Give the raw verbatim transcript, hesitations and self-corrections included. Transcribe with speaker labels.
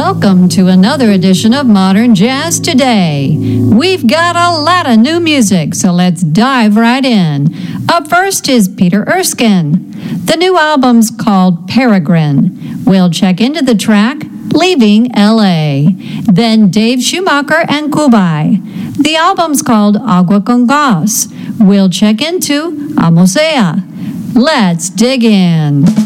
Speaker 1: Welcome to another edition of Modern Jazz Today. We've got a lot of new music, so let's dive right in. Up first is Peter Erskine. The new album's called Peregrine. We'll check into the track Leaving L A. Then Dave Schumacher and Kubai. The album's called Agua con Gas. We'll check into Amosea. Let's dig in.